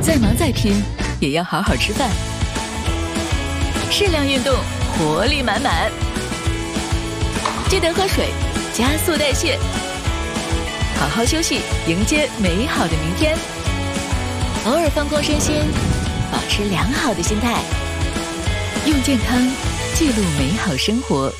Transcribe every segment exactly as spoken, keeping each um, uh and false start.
再忙再拼，也要好好吃饭。适量运动，活力满满。记得喝水，加速代谢。好好休息，迎接美好的明天。偶尔放空身心，保持良好的心态，用健康记录美好生活。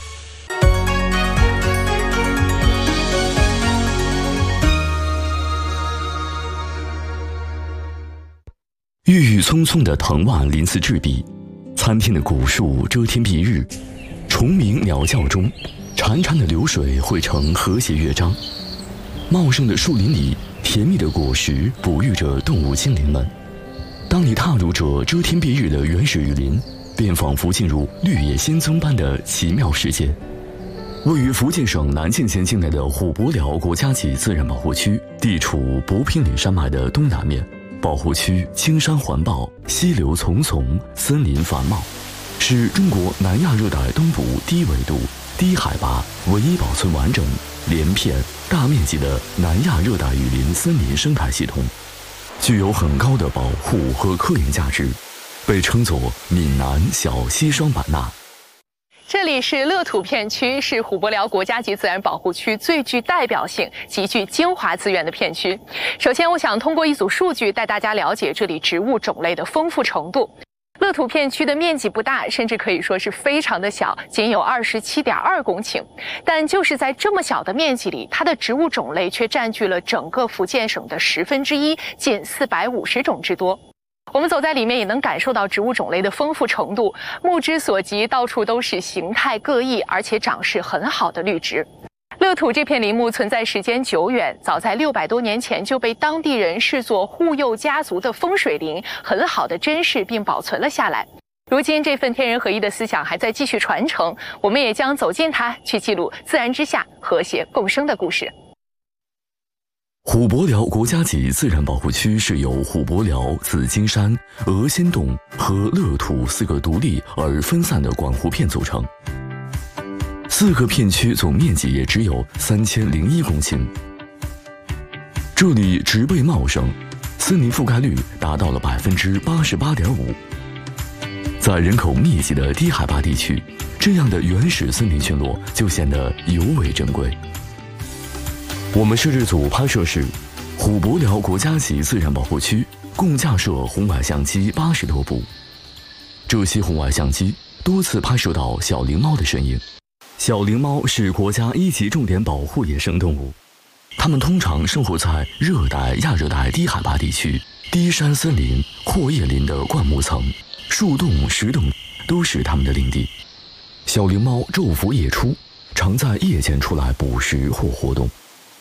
郁郁葱葱的藤蔓鳞次栉比，参天的古树遮天蔽日，虫鸣鸟叫中，潺潺的流水汇成和谐乐章。茂盛的树林里，甜蜜的果实哺育着动物精灵们。当你踏入这遮天蔽日的原始雨林，便仿佛进入绿野仙踪般的奇妙世界。位于福建省南泾县境内的虎伯寮国家级自然保护区，地处不平岭山脉的东南面。保护区青山环抱，溪流丛丛，森林繁茂，是中国南亚热带东部低纬度、低海拔唯一保存完整、连片、大面积的南亚热带雨林森林生态系统，具有很高的保护和科研价值，被称作闽南小西双版纳。 这里是乐土片区，是虎伯寮国家级自然保护区最具代表性、极具精华资源的片区。首先，我想通过一组数据带大家了解这里植物种类的丰富程度。乐土片区的面积不大，甚至可以说是非常的小，仅有二十七点二公顷。但就是在这么小的面积里，它的植物种类却占据了整个福建省的十分之一，近四百五十种之多。我们走在里面也能感受到植物种类的丰富程度，目之所及，到处都是形态各异而且长势很好的绿植。乐土这片林木存在时间久远，早在六百多年前就被当地人视作护佑家族的风水林，很好的珍视并保存了下来。如今这份天人合一的思想还在继续传承，我们也将走进它，去记录自然之下和谐共生的故事。 虎伯寮国家级自然保护区是由虎伯寮、紫金山、鹅仙洞和乐土四个独立而分散的管湖片组成。四个片区总面积也只有三千零一公顷。这里植被茂盛，森林覆盖率达到了百分之八十八点五。在人口密集的低海拔地区，这样的原始森林群落就显得尤为珍贵。我们摄制组拍摄时，虎伯寮国家级自然保护区共架设红外相机八十多部。这些红外相机多次拍摄到小灵猫的身影。小灵猫是国家一级重点保护野生动物，它们通常生活在热带、亚热带低海拔地区，低山森林、阔叶林的灌木层、树洞、石洞都是它们的领地。小灵猫昼伏夜出，常在夜间出来捕食或活动。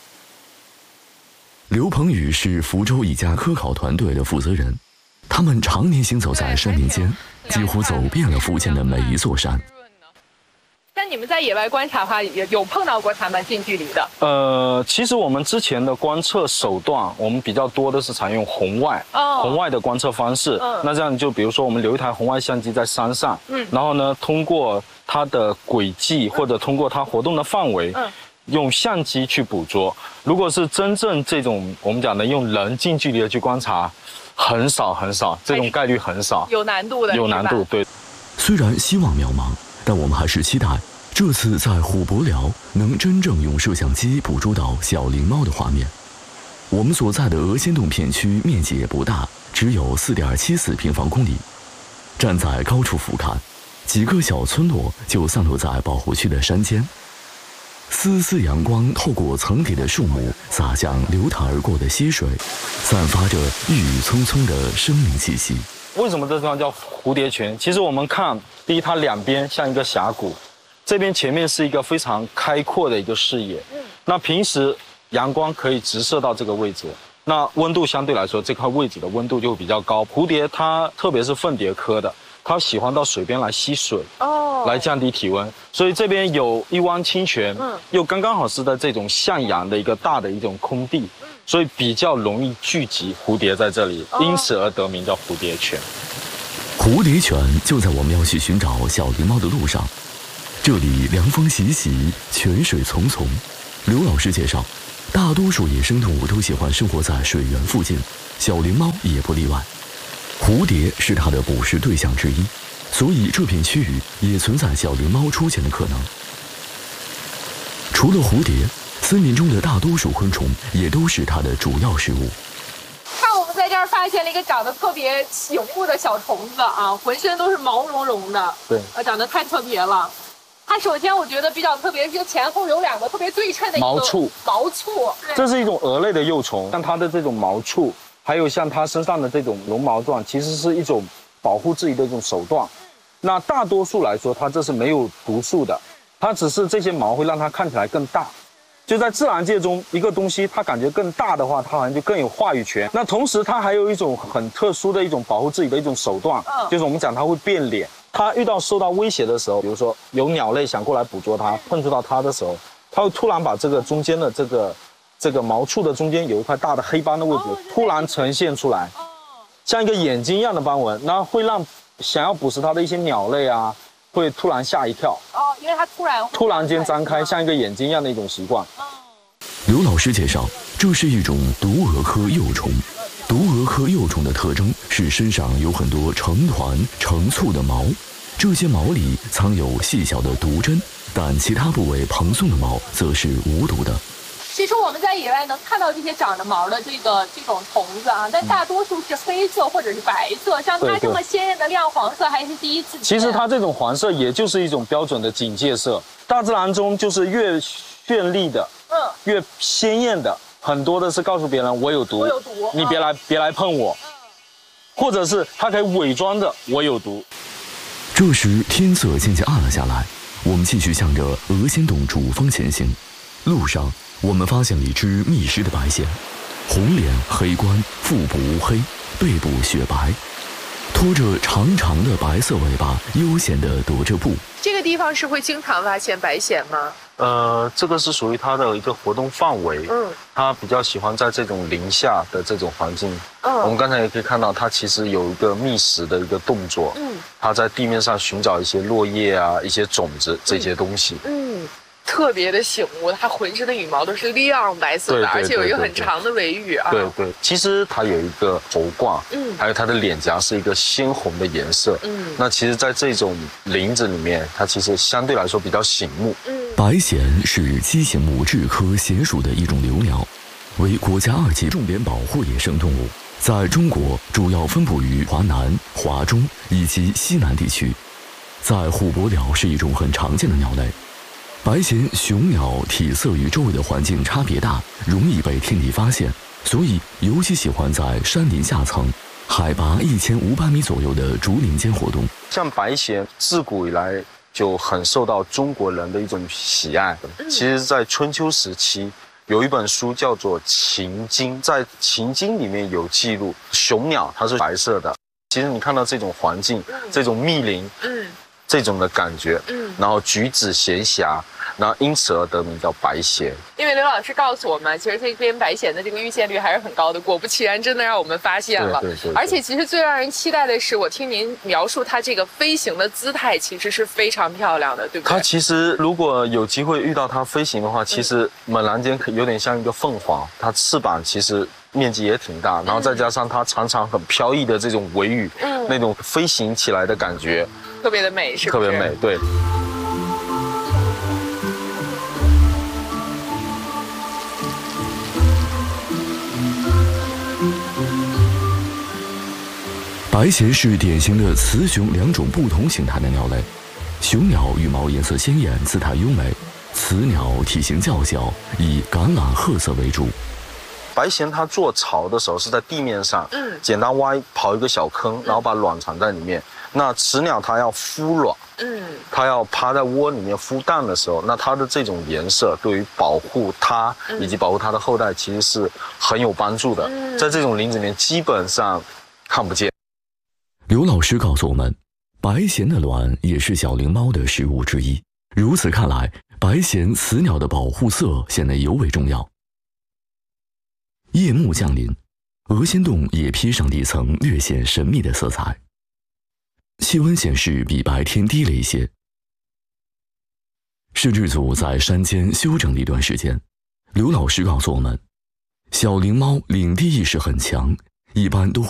刘鹏宇是福州一家科考团队的负责人，他们常年行走在山林间，几乎走遍了福建的每一座山。 但你们在野外观察的话，有有碰到过它们近距离的？ 呃，其实我们之前的观测手段，我们比较多的是采用红外，哦、红外的观测方式。嗯、那这样就比如说，我们留一台红外相机在山上，嗯，然后呢，通过它的轨迹或者通过它活动的范围，嗯。用相机去捕捉，如果是真正这种我们讲的用人近距离的去观察，很少很少，这种概率很少， 有难度的， 有难度。对， 虽然希望渺茫，但我们还是期待这次在虎伯寮能真正用摄像机捕捉到小灵猫的画面。我们所在的鹅仙洞片区面积也不大，只有 四点七四平方公里。站在高处俯瞰，几个小村落就散落在保护区的山间。丝丝阳光透过层叠的树木洒向流淌而过的溪水，散发着郁郁葱葱的生命气息。 为什么这地方叫蝴蝶泉？其实我们看，第一，它两边像一个峡谷，这边前面是一个非常开阔的一个视野。嗯，那平时阳光可以直射到这个位置，那温度相对来说这块位置的温度就会比较高。蝴蝶它特别是凤蝶科的，它喜欢到水边来吸水，哦，来降低体温。所以这边有一湾清泉，嗯，又刚刚好是在这种向阳的一个大的一种空地，嗯，所以比较容易聚集蝴蝶在这里，因此而得名叫蝴蝶泉。 蝴蝶泉就在我们要去寻找小灵猫的路上。这里凉风习习，泉水淙淙。刘老师介绍，大多数野生动物都喜欢生活在水源附近，小灵猫也不例外。 蝴蝶是它的捕食对象之一，所以这片区域也存在小灵猫出现的可能。除了蝴蝶，森林中的大多数昆虫也都是它的主要食物。 看，我们在这儿发现了一个长得特别醒目的小虫子啊，浑身都是毛茸茸的， 对， 呃，长得太特别了。它首先我觉得比较特别是前后有两个特别对称的一个毛触， 毛触， 这是一种蛾类的幼虫，像它的这种毛触，还有像它身上的这种绒毛状，其实是一种保护自己的一种手段。那大多数来说，它这是没有毒素的。它只是这些毛会让它看起来更大，就在自然界中，一个东西它感觉更大的话，它好像就更有话语权。那同时，它还有一种很特殊的一种保护自己的一种手段，就是我们讲它会变脸。它遇到受到威胁的时候，比如说有鸟类想过来捕捉它，碰触到它的时候，它会突然把这个中间的这个这个毛触的中间有一块大的黑斑的位置突然呈现出来，像一个眼睛一样的斑纹，那会让想要捕食它的一些鸟类啊。会突然吓一跳哦，因为它突然突然间张开，像一个眼睛一样的一种习惯。 刘老师介绍，这是一种毒蛾科幼虫。毒蛾科幼虫的特征是身上有很多成团成簇的毛，这些毛里藏有细小的毒针，但其他部位蓬松的毛则是无毒的。 其实我们在野外能看到这些长着毛的这个这种虫子啊，但大多数是黑色或者是白色，像它这么鲜艳的亮黄色还是第一次见。 其实它这种黄色也就是一种标准的警戒色。大自然中就是越绚丽的，嗯，越鲜艳的，很多的是告诉别人我有毒， 我有毒， 你别来、嗯、别来碰我，或者是它可以伪装着我有毒。 这时天色渐渐暗了下来，我们继续向着鹅仙洞主峰前行。路上我们发现了一只觅食的白藓，红脸黑冠，腹部乌黑，背部雪白，拖着长长的白色尾巴，悠闲地踱着步。 这个地方是会经常发现白藓吗？ 呃，这个是属于它的一个活动范围。嗯，它比较喜欢在这种林下的这种环境。嗯，我们刚才也可以看到，它其实有一个觅食的一个动作。嗯，它在地面上寻找一些落叶啊、一些种子这些东西。嗯。嗯， 特别的醒目，它浑身的羽毛都是亮白色的，而且有一个很长的尾羽啊。 对对，其实它有一个喉冠，嗯，还有它的脸颊是一个鲜红的颜色，嗯，那其实，在这种林子里面，它其实相对来说比较醒目。嗯， 白藓是鸡形目雉科藓属的一种留鸟，为国家二级重点保护野生动物，在中国主要分布于华南、华中以及西南地区，在虎伯寮是一种很常见的鸟类。白藓雄鸟体色与周围的环境差别大，容易被天敌发现，所以尤其喜欢在山林下层、海拔一千五百米左右的竹林间活动。 像白藓自古以来就很受到中国人的一种喜爱。其实，在春秋时期，有一本书叫做《秦经》，在《秦经》里面有记录，雄鸟它是白色的。其实你看到这种环境，这种密林，嗯。这种的感觉，嗯，然后举止闲暇，然后因此而得名叫白藓。 因为刘老师告诉我们，其实这边白藓的这个遇见率还是很高的，果不其然，真的让我们发现了。 对对 对, 对。 而且其实最让人期待的是，我听您描述它这个飞行的姿态，其实是非常漂亮的，对不对？ 它其实如果有机会遇到它飞行的话，其实猛然间有点像一个凤凰，它翅膀其实面积也挺大，然后再加上它常常很飘逸的这种尾羽，嗯，那种飞行起来的感觉。 特别的美，是不是？特别美，对。 白藓是典型的雌雄两种不同形态的鸟类，雄鸟羽毛颜色鲜艳，姿态优美；雌鸟体型较小，以橄榄褐色为主。 白藓它做巢的时候是在地面上，嗯，简单挖刨一个小坑，然后把卵藏在里面。那雌鸟它要孵卵，嗯，它要趴在窝里面孵蛋的时候，那它的这种颜色对于保护它以及保护它的后代其实是很有帮助的。嗯，在这种林子里面基本上看不见。 刘老师告诉我们，白藓的卵也是小灵猫的食物之一。如此看来，白藓雌鸟的保护色显得尤为重要。夜幕降临，鹅仙洞也披上了一层略显神秘的色彩。气温显示比白天低了一些。摄制组在山间休整了一段时间。刘老师告诉我们，小灵猫领地意识很强，一般都会